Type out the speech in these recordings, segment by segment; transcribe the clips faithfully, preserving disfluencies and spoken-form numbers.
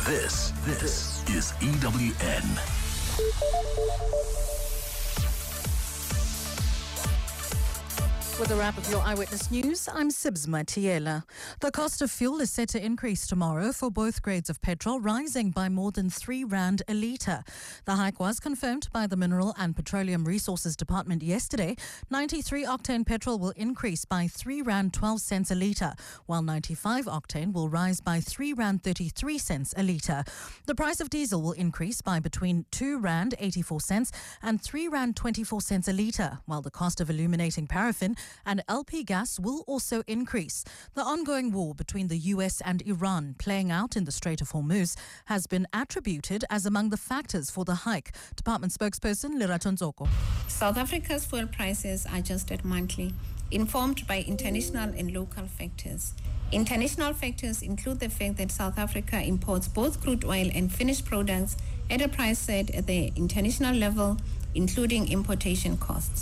This, this is E W N. With a wrap of your Eyewitness News, I'm Sibs Matiela. The cost of fuel is set to increase tomorrow for both grades of petrol, rising by more than three rand a litre. The hike was confirmed by the Mineral and Petroleum Resources Department yesterday. ninety-three octane petrol will increase by three rand twelve cents a litre, while ninety-five octane will rise by three rand thirty-three cents a litre. The price of diesel will increase by between two rand eighty-four cents and three rand twenty-four cents a litre, while the cost of illuminating paraffin and L P gas will also increase. The ongoing war between the U S and Iran playing out in the Strait of Hormuz has been attributed as among the factors for the hike. Department spokesperson Lerato Nzoko. South Africa's fuel prices are adjusted monthly, informed by international and local factors. International factors include the fact that South Africa imports both crude oil and finished products at a price set at the international level, including importation costs.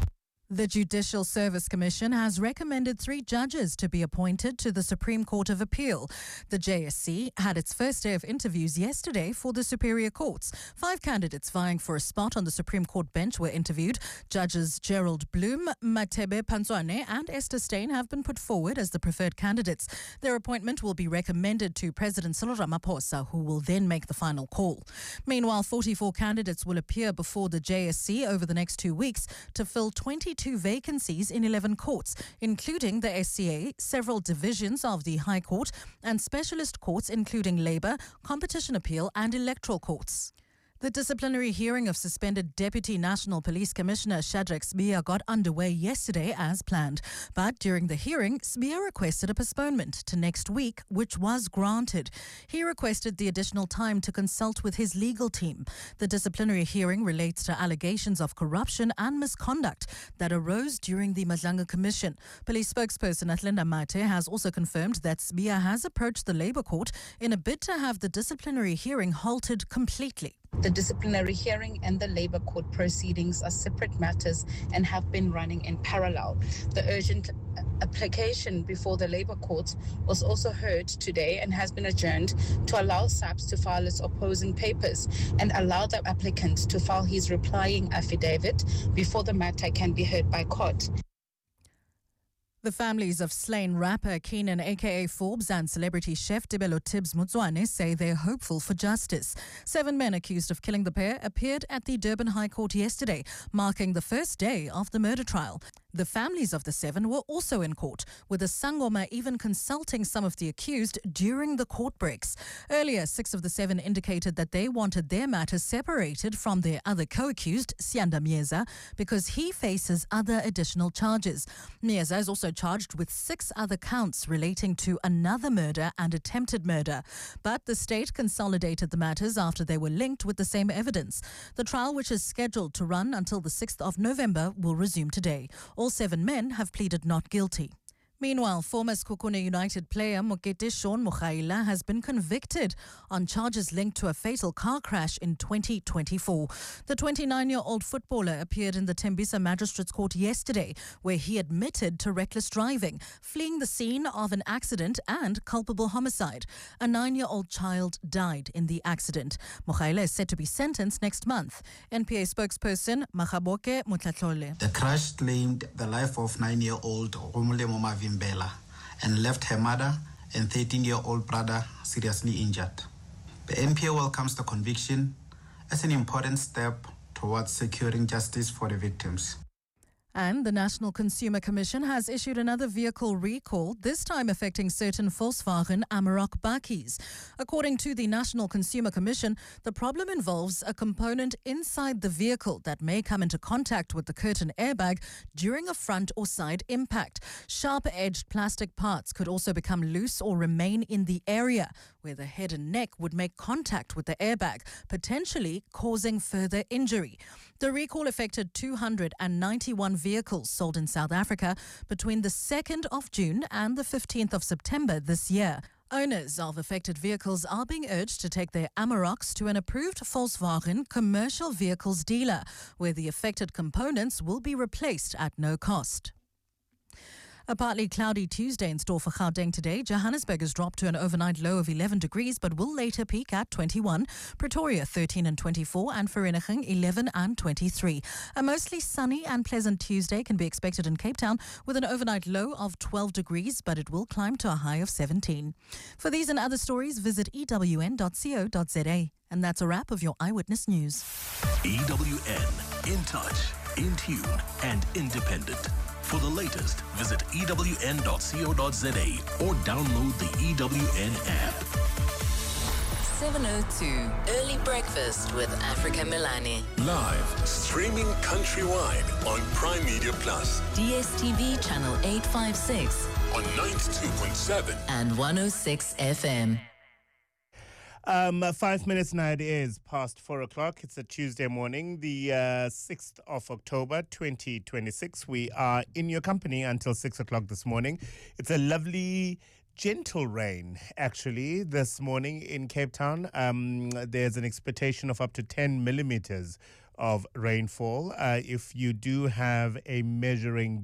The Judicial Service Commission has recommended three judges to be appointed to the Supreme Court of Appeal. The J S C had its first day of interviews yesterday for the Superior Courts. Five candidates vying for a spot on the Supreme Court bench were interviewed. Judges Gerald Bloom, Matebe Panzwane and Esther Stein have been put forward as the preferred candidates. Their appointment will be recommended to President Cyril Ramaphosa, who will then make the final call. Meanwhile, forty-four candidates will appear before the J S C over the next two weeks to fill twenty-two vacancies in eleven courts, including the S C A, several divisions of the High Court, and specialist courts including Labour, Competition Appeal and Electoral Courts. The disciplinary hearing of suspended Deputy National Police Commissioner Shadrack Sibiya got underway yesterday as planned. But during the hearing, Sibiya requested a postponement to next week, which was granted. He requested the additional time to consult with his legal team. The disciplinary hearing relates to allegations of corruption and misconduct that arose during the Madlanga Commission. Police spokesperson Athlenda Mate has also confirmed that Sibiya has approached the Labour Court in a bid to have the disciplinary hearing halted completely. The disciplinary hearing and the Labour Court proceedings are separate matters and have been running in parallel. The urgent application before the Labour Court was also heard today and has been adjourned to allow S A P S to file its opposing papers and allow the applicant to file his replying affidavit before the matter can be heard by court. The families of slain rapper Keenan aka Forbes and celebrity chef Tebelo Tibbs Motswane say they're hopeful for justice. Seven men accused of killing the pair appeared at the Durban High Court yesterday, marking the first day of the murder trial. The families of the seven were also in court, with the Sangoma even consulting some of the accused during the court breaks. Earlier, six of the seven indicated that they wanted their matters separated from their other co-accused, Sianda Mieza, because he faces other additional charges. Mieza is also charged with six other counts relating to another murder and attempted murder. But the state consolidated the matters after they were linked with the same evidence. The trial, which is scheduled to run until the sixth of November, will resume today. All seven men have pleaded not guilty. Meanwhile, former Sekhukhune United player Mokete Shaun Mokhaila has been convicted on charges linked to a fatal car crash in twenty twenty-four. The twenty-nine-year-old footballer appeared in the Tembisa Magistrates Court yesterday, where he admitted to reckless driving, fleeing the scene of an accident and culpable homicide. A nine-year-old child died in the accident. Mokhaila is set to be sentenced next month. N P A spokesperson Makhaboke Mutlatlole. The crash claimed the life of nine-year-old Romulemo Mavi Mbela and left her mother and thirteen-year-old brother seriously injured. The N P A welcomes the conviction as an important step towards securing justice for the victims. And the National Consumer Commission has issued another vehicle recall, this time affecting certain Volkswagen Amarok bakkies. According to the National Consumer Commission, the problem involves a component inside the vehicle that may come into contact with the curtain airbag during a front or side impact. Sharp-edged plastic parts could also become loose or remain in the area where the head and neck would make contact with the airbag, potentially causing further injury. The recall affected two hundred ninety-one vehicles sold in South Africa between the second of June and the fifteenth of September this year. Owners of affected vehicles are being urged to take their Amaroks to an approved Volkswagen commercial vehicles dealer, where the affected components will be replaced at no cost. A partly cloudy Tuesday in store for Gauteng today. Johannesburg has dropped to an overnight low of eleven degrees but will later peak at twenty-one. Pretoria thirteen and twenty-four and Vereeniging eleven and twenty-three. A mostly sunny and pleasant Tuesday can be expected in Cape Town with an overnight low of twelve degrees, but it will climb to a high of seventeen. For these and other stories, visit e w n dot co dot z a. And that's a wrap of your Eyewitness News. E W N, in touch, in tune, and independent. For the latest, visit e w n dot co dot z a or download the E W N app. seven oh two, Early Breakfast with Africa Milani. Live, streaming countrywide on Prime Media Plus. D S T V channel eight five six. On ninety-two point seven. And one oh six F M. Um, five minutes now it is past four o'clock. It's a Tuesday morning, the uh, sixth of October, twenty twenty-six. We are in your company until six o'clock this morning. It's a lovely, gentle rain, actually, this morning in Cape Town. Um, there's an expectation of up to ten millimeters of rainfall. Uh, if you do have a measuring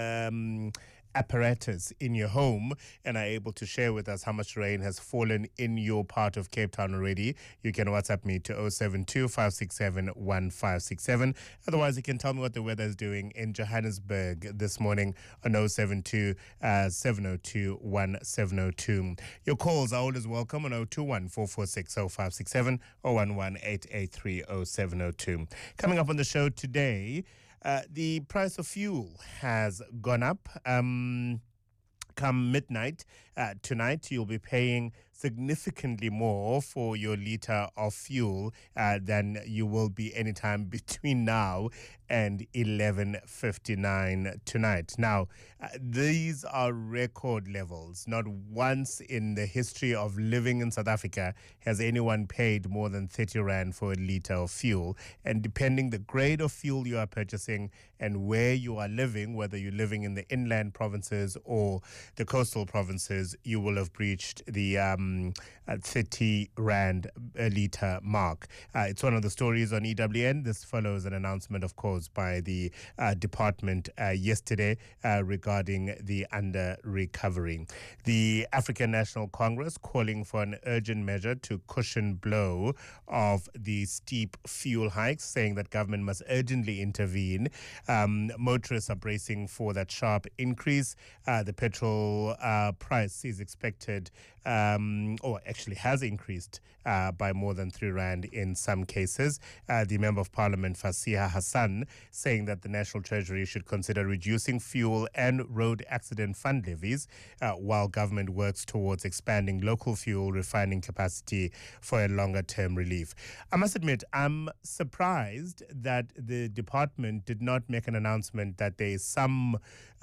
um, apparatus in your home and are able to share with us how much rain has fallen in your part of Cape Town already, you can WhatsApp me to oh seven two, five six seven, one five six seven. Otherwise, you can tell me what the weather is doing in Johannesburg this morning on oh seven two, seven oh two, one seven oh two. Your calls are always welcome on oh two one, four four six, oh five six seven or one one eight eight three, oh seven oh two. Coming up on the show today, Uh, the price of fuel has gone up. Um, come midnight uh, tonight, you'll be paying significantly more for your litre of fuel uh, than you will be anytime between now and eleven fifty-nine tonight. Now, uh, these are record levels. Not once in the history of living in South Africa has anyone paid more than thirty rand for a litre of fuel. And depending the grade of fuel you are purchasing and where you are living, whether you're living in the inland provinces or the coastal provinces, you will have breached the um, uh, thirty rand a litre mark. Uh, it's one of the stories on E W N. This follows an announcement, of course, by the uh, department uh, yesterday uh, regarding the under-recovery. The African National Congress calling for an urgent measure to cushion blow of the steep fuel hikes, saying that government must urgently intervene. Um, motorists are bracing for that sharp increase. Uh, the petrol uh, price is expected, um, or actually has increased uh, by more than three rand in some cases. Uh, the Member of Parliament, Fasiha Hassan, saying that the National Treasury should consider reducing fuel and road accident fund levies uh, while government works towards expanding local fuel refining capacity for a longer-term relief. I must admit, I'm surprised that the department did not make an announcement that there is some...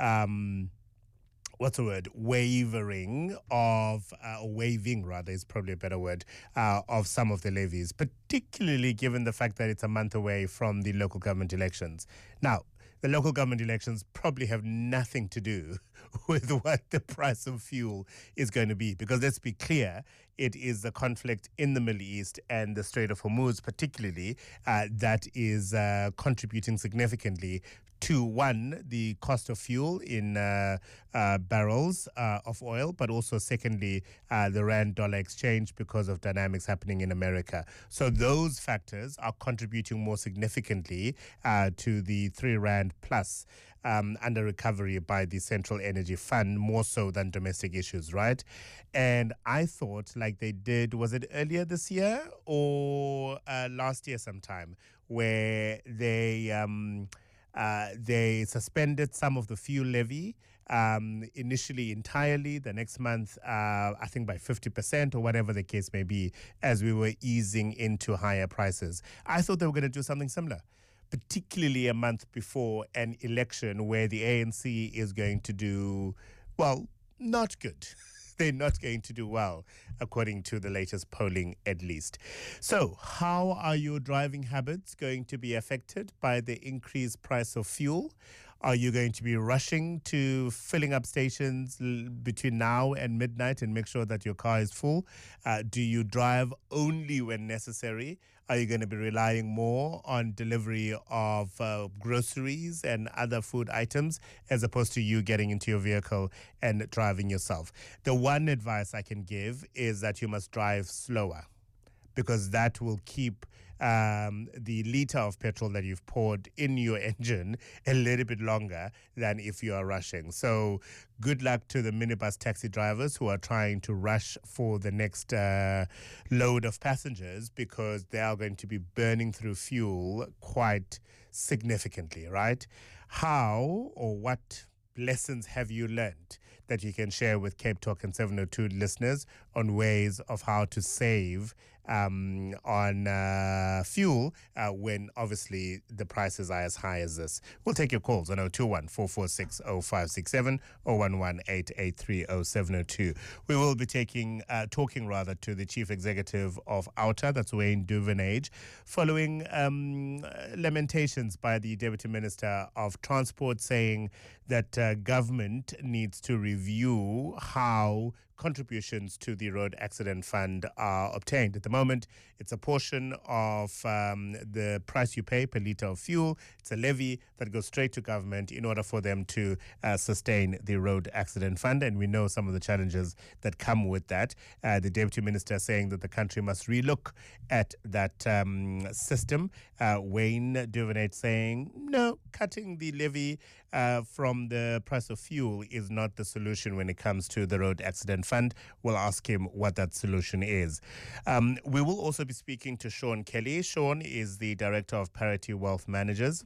Um, what's the word, wavering of, uh, or waiving rather is probably a better word, uh, of some of the levies, particularly given the fact that it's a month away from the local government elections. Now, the local government elections probably have nothing to do with what the price of fuel is going to be, because let's be clear, it is the conflict in the Middle East and the Strait of Hormuz particularly uh, that is uh, contributing significantly to, one, the cost of fuel in uh, uh, barrels uh, of oil, but also, secondly, uh, the rand-dollar exchange because of dynamics happening in America. So those factors are contributing more significantly uh, to the three rand plus um, under recovery by the Central Energy Fund, more so than domestic issues, right? And I thought, like they did, was it earlier this year or uh, last year sometime, where they... Um, Uh, they suspended some of the fuel levy, um, initially entirely, the next month, uh, I think by fifty percent or whatever the case may be, as we were easing into higher prices. I thought they were going to do something similar, particularly a month before an election where the A N C is going to do, well, not good. They're not going to do well, according to the latest polling, at least. So, how are your driving habits going to be affected by the increased price of fuel? Are you going to be rushing to filling up stations l- between now and midnight and make sure that your car is full? Uh, do you drive only when necessary? Are you going to be relying more on delivery of uh, groceries and other food items as opposed to you getting into your vehicle and driving yourself? The one advice I can give is that you must drive slower, because that will keep um, the liter of petrol that you've poured in your engine a little bit longer than if you are rushing. So good luck to the minibus taxi drivers who are trying to rush for the next uh, load of passengers, because they are going to be burning through fuel quite significantly, right? How or what lessons have you learned that you can share with Cape Talk and seven oh two listeners on ways of how to save um, on uh, fuel uh, when obviously the prices are as high as this? We'll take your calls on oh two one, four four six, oh five six seven or one one eight eight three oh seven oh two. We will be taking, uh, talking rather to the Chief Executive of Outer, that's Wayne Duvenage, following um, lamentations by the Deputy Minister of Transport saying that uh, government needs to review how contributions to the Road Accident Fund are obtained. At the moment, it's a portion of um, the price you pay per litre of fuel. It's a levy that goes straight to government in order for them to uh, sustain the Road Accident Fund, and we know some of the challenges that come with that. Uh, the Deputy Minister saying that the country must relook at that um, system. Uh, Wayne Duvenage saying, no, cutting the levy uh, from the price of fuel is not the solution when it comes to the Road Accident Fund. We'll ask him what that solution is. Um, we will also be speaking to Sean Kelly. Sean is the Director of Parity Wealth Managers,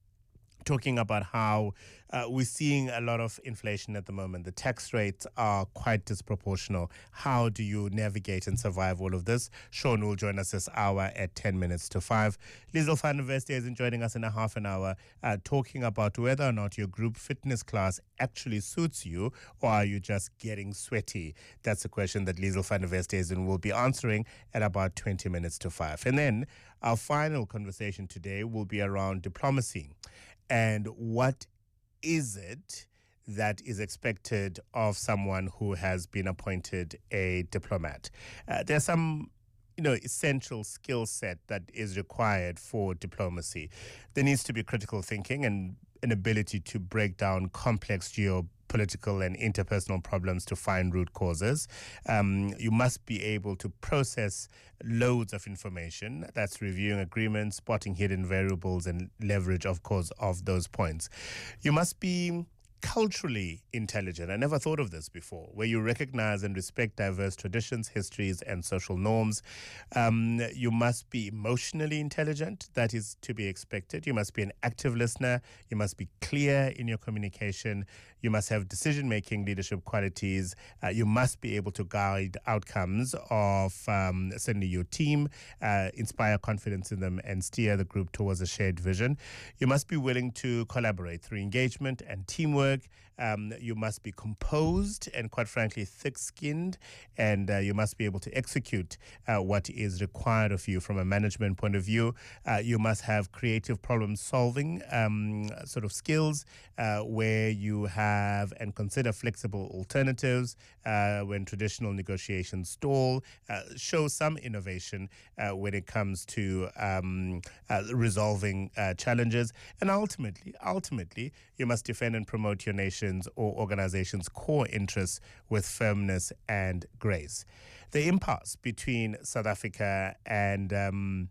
talking about how uh, we're seeing a lot of inflation at the moment. The tax rates are quite disproportional. How do you navigate and survive all of this? Sean will join us this hour at ten minutes to five. Liesl van der Veste is joining us in a half an hour, uh, talking about whether or not your group fitness class actually suits you, or are you just getting sweaty? That's a question that Liesl van der Veste will be answering at about twenty minutes to five. And then our final conversation today will be around diplomacy. And what is it that is expected of someone who has been appointed a diplomat? Uh, there's some, you know, essential skill set that is required for diplomacy. There needs to be critical thinking and an ability to break down complex geopolitical and interpersonal problems to find root causes. Um, you must be able to process loads of information. That's reviewing agreements, spotting hidden variables, and leverage, of course, of those points. You must be culturally intelligent. I never thought of this before, where you recognize and respect diverse traditions, histories, and social norms. Um, you must be emotionally intelligent. That is to be expected. You must be an active listener. You must be clear in your communication. You must have decision-making leadership qualities. Uh, you must be able to guide outcomes of um, certainly your team, uh, inspire confidence in them, and steer the group towards a shared vision. You must be willing to collaborate through engagement and teamwork. Um, you must be composed and, quite frankly, thick-skinned, and uh, you must be able to execute uh, what is required of you from a management point of view. Uh, you must have creative problem-solving um, sort of skills uh, where you have and consider flexible alternatives uh, when traditional negotiations stall. Uh, show some innovation uh, when it comes to um, uh, resolving uh, challenges. And ultimately, ultimately, you must defend and promote your nation's or organization's core interests with firmness and grace. The impasse between South Africa and um,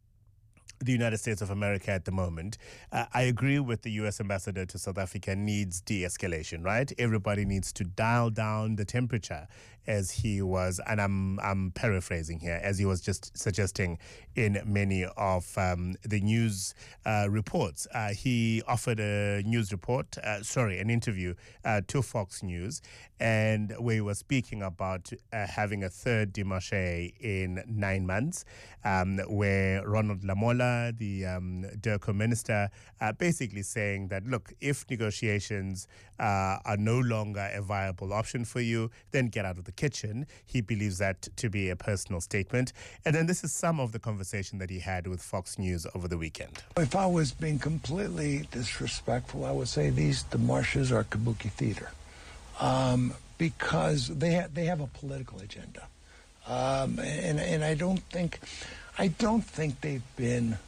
the United States of America at the moment, uh, I agree with the U S ambassador to South Africa, needs de-escalation, right? Everybody needs to dial down the temperature, as he was, and I'm I'm paraphrasing here, as he was just suggesting in many of um, the news uh, reports. Uh, he offered a news report, uh, sorry, an interview uh, to Fox News, and where he was speaking about uh, having a third démarche in nine months, um, where Ronald Lamola Lamola, the um, DIRCO minister, uh, basically saying that, look, if negotiations uh, are no longer a viable option for you, then get out of the kitchen. He believes that to be a personal statement. And then this is some of the conversation that he had with Fox News over the weekend. If I was being completely disrespectful, I would say these demarches are kabuki theater, um, because they ha- they have a political agenda, um, and and I don't think I don't think they've been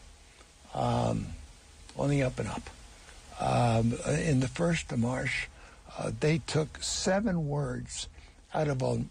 um, on the up and up. Um, in the first demarche, uh, they took seven words out of a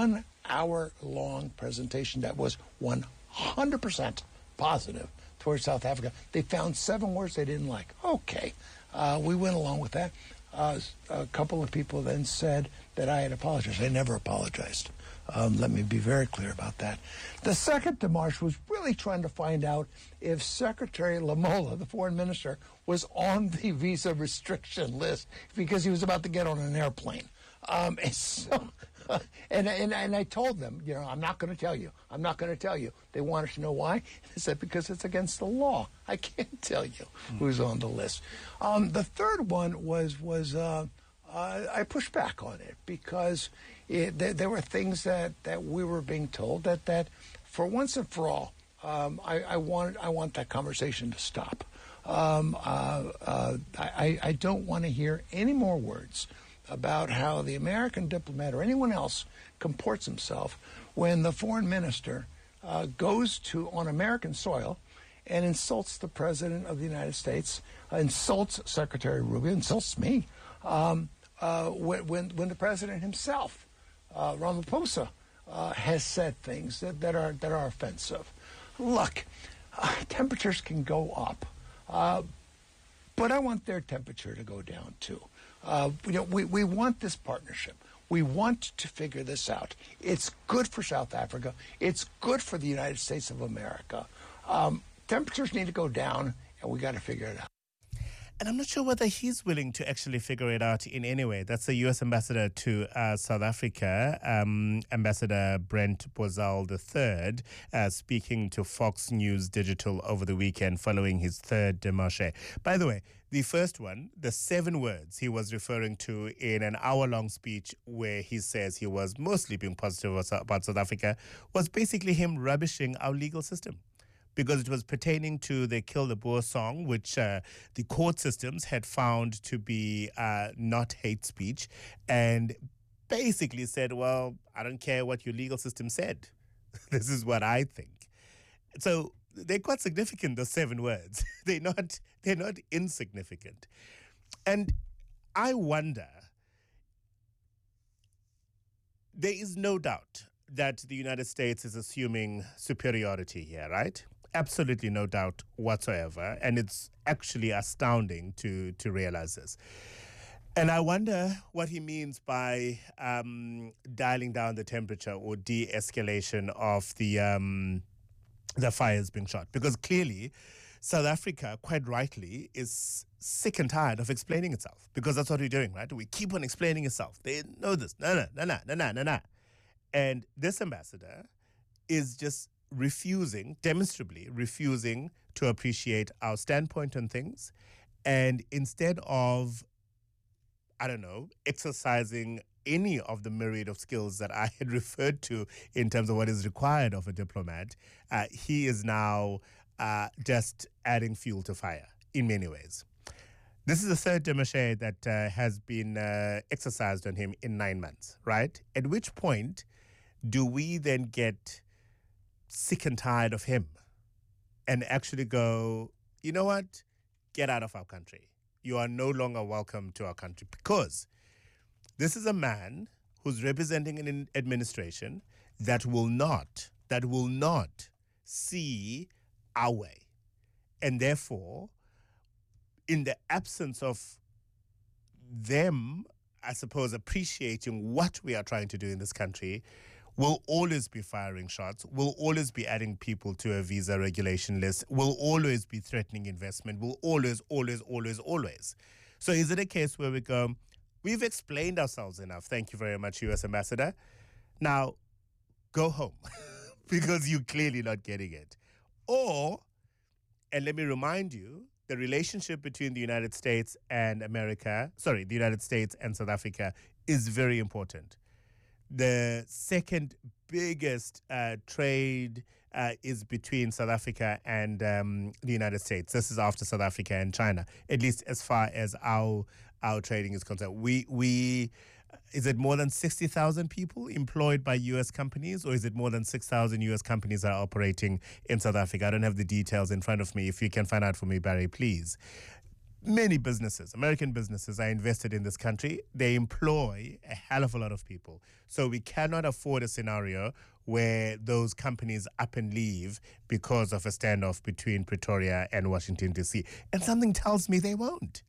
one-hour-long presentation that was one hundred percent positive towards South Africa. They found seven words they didn't like. Okay, uh, we went along with that. Uh, a couple of people then said that I had apologized. I never apologized. Um, let me be very clear about that. The second demarche was really trying to find out if Secretary Lamola, the foreign minister, was on the visa restriction list because he was about to get on an airplane. Um, and so... And, and and I told them, you know, I'm not going to tell you. I'm not going to tell you. They wanted to know why. I said, because it's against the law. I can't tell you mm. who's on the list. Um, the third one was, was uh, uh, I pushed back on it because it, there, there were things that, that we were being told that, that for once and for all, um, I, I, want, I want that conversation to stop. Um, uh, uh, I, I don't want to hear any more words about how the American diplomat or anyone else comports himself when the foreign minister uh, goes to on American soil and insults the President of the United States, uh, insults Secretary Rubio, insults me, um, uh, when, when when the President himself, uh, Ramaphosa, uh, has said things that, that are that are offensive. Look, uh, temperatures can go up, uh, but I want their temperature to go down too. Uh, you know, we, we want this partnership. We want to figure this out. It's good for South Africa. It's good for the United States of America. Um, temperatures need to go down, and we got to figure it out. And I'm not sure whether he's willing to actually figure it out in any way. That's the U S ambassador to uh, South Africa, um, Ambassador Brent Bozal the third, uh, speaking to Fox News Digital over the weekend following his third démarche. By the way, the first one, the seven words he was referring to in an hour-long speech where he says he was mostly being positive about South Africa, was basically him rubbishing our legal system, because it was pertaining to the Kill the Boer song, which uh, the court systems had found to be uh, not hate speech, and basically said, well, I don't care what your legal system said. This is what I think. So they're quite significant, those seven words. they're not they're not insignificant. And I wonder, there is no doubt that the United States is assuming superiority here, right? Absolutely no doubt whatsoever. And it's actually astounding to, to realize this. And I wonder what he means by um, dialing down the temperature or de-escalation of the um, the fires being shot. Because clearly, South Africa, quite rightly, is sick and tired of explaining itself. Because that's what we're doing, right? We keep on explaining itself. They know this. No, no, no, no, no, no, no, no. And this ambassador is just refusing, demonstrably refusing to appreciate our standpoint on things. And instead of, I don't know, exercising any of the myriad of skills that I had referred to in terms of what is required of a diplomat, uh, he is now uh, just adding fuel to fire in many ways. This is the third démarche that uh, has been uh, exercised on him in nine months, right? At which point do we then get sick and tired of him and actually go, you know what, get out of our country. You are no longer welcome to our country, because this is a man who's representing an administration that will not, that will not see our way. And therefore, in the absence of them, I suppose, appreciating what we are trying to do in this country, will always be firing shots, will always be adding people to a visa regulation list, will always be threatening investment, will always, always, always, always. So is it a case where we go, we've explained ourselves enough, thank you very much, U S Ambassador, now go home, because you're clearly not getting it? Or and let me remind you, the relationship between the United States and America, sorry, the United States and South Africa is very important. The second biggest uh, trade uh, is between South Africa and um, the United States. This is after South Africa and China, at least as far as our our trading is concerned. We we is it more than sixty thousand people employed by U S companies, or is it more than six thousand U S companies that are operating in South Africa? I don't have the details in front of me. If you can find out for me, Barry, please. Many businesses, American businesses, are invested in this country. They employ a hell of a lot of people. So we cannot afford a scenario where those companies up and leave because of a standoff between Pretoria and Washington, D C. And something tells me they won't.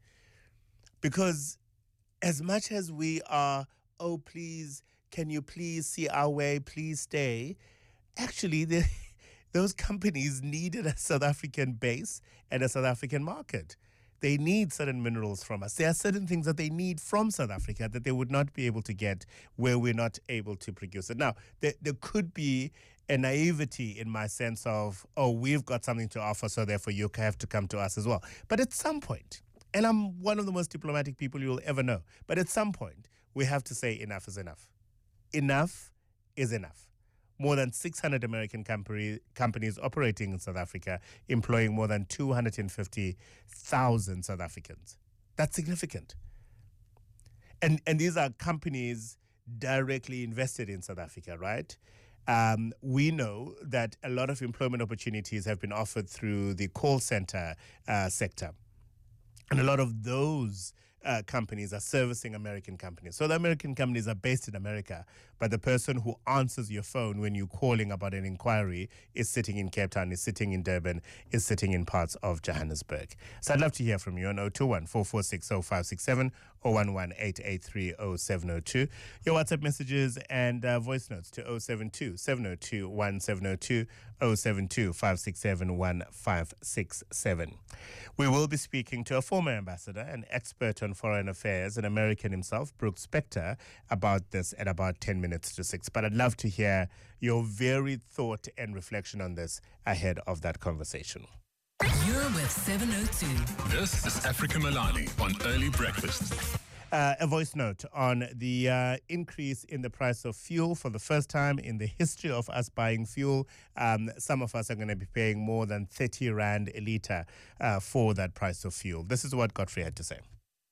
Because as much as we are, oh, please, can you please see our way, please stay, actually, the, those companies needed a South African base and a South African market. They need certain minerals from us. There are certain things that they need from South Africa that they would not be able to get where we're not able to produce it. Now, there, there could be a naivety in my sense of, oh, we've got something to offer, so therefore you have to come to us as well. But at some point, and I'm one of the most diplomatic people you'll ever know, but at some point, we have to say enough is enough. Enough is enough. More than six hundred American company, companies operating in South Africa, employing more than two hundred fifty thousand South Africans. That's significant. And, and these are companies directly invested in South Africa, right? Um, we know that a lot of employment opportunities have been offered through the call center uh, sector. And a lot of those uh, companies are servicing American companies. So the American companies are based in America, but the person who answers your phone when you're calling about an inquiry is sitting in Cape Town, is sitting in Durban, is sitting in parts of Johannesburg. So I'd love to hear from you on zero two one, four four six, zero five six seven or one one eight eight three, zero seven zero two. Your WhatsApp messages and uh, voice notes to zero seven two, seven zero two, one seven zero two, zero seven two, five six seven, one five six seven. We will be speaking to a former ambassador, an expert on foreign affairs, an American himself, Brooks Spector, about this at about ten minutes to six. But I'd love to hear your varied thought and reflection on this ahead of that conversation. You're with seven oh two. This is Africa Milani on Early Breakfast. Uh, a voice note on the uh, increase in the price of fuel. For the first time in the history of us buying fuel, um, some of us are going to be paying more than thirty rand a litre uh, for that price of fuel. This is what Godfrey had to say.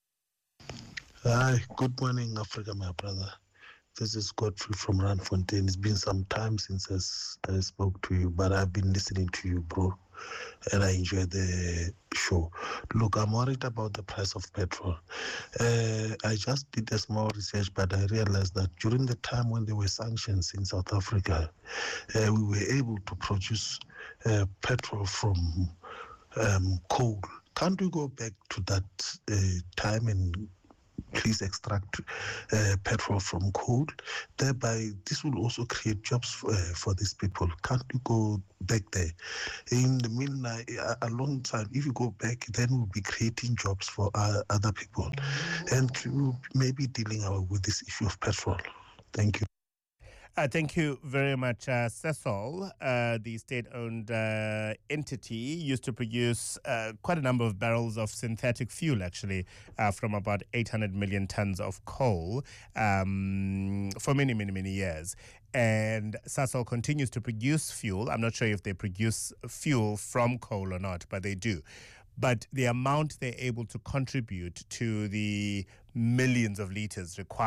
Hi, good morning, Africa, my brother. This is Godfrey from Randfontein. It's been some time since I spoke to you, but I've been listening to you, bro, and I enjoy the show. Look, I'm worried about the price of petrol. Uh, I just did a small research, but I realized that during the time when there were sanctions in South Africa, uh, we were able to produce uh, petrol from um, coal. Can't we go back to that uh, time and please extract uh, petrol from coal? Thereby, this will also create jobs for, uh, for these people. Can't you go back there? In the meantime, a long time, if you go back, then we'll be creating jobs for uh, other people. And we'll maybe dealing uh, with this issue of petrol. Thank you. Uh, thank you very much. Uh, Sasol, uh, the state-owned uh, entity, used to produce uh, quite a number of barrels of synthetic fuel, actually, uh, from about eight hundred million tons of coal um, for many, many, many years. And Sasol continues to produce fuel. I'm not sure if they produce fuel from coal or not, but they do. But the amount they're able to contribute to the millions of litres required